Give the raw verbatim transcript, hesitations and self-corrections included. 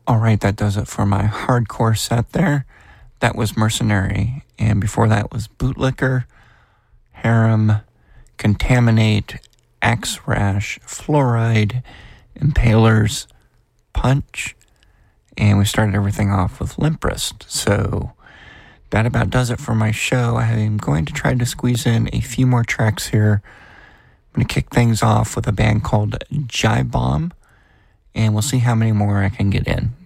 All right, that does it for my hardcore set there. That was Mercenary, and before that was Bootlicker, Harem, Contaminate, Axe-Rash, Fluoride, Impalers, Punch, and we started everything off with Limp Wrist. So that about does it for my show. I'm going to try to squeeze in a few more tracks here. I'm going to kick things off with a band called Jive Bomb, and we'll see how many more I can get in.